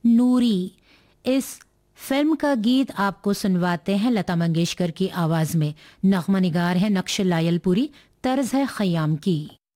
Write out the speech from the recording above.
नूरी। इस फिल्म का गीत आपको सुनवाते हैं लता मंगेशकर की आवाज में। नगमा निगार है नक्श लायलपुरी, तर्ज है खयाम की।